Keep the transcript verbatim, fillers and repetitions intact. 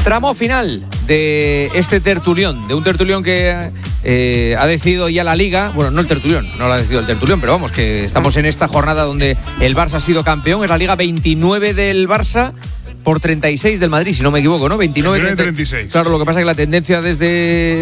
Tramo final de este tertulión, de un tertulión que eh, ha decidido ya la Liga. Bueno, no el tertulión, no lo ha decidido el tertulión, pero vamos, que estamos en esta jornada donde el Barça ha sido campeón. Es la Liga veintinueve del Barça por treinta y seis del Madrid, si no me equivoco, ¿no? veintinueve, veintinueve treinta y seis. Claro, lo que pasa es que la tendencia desde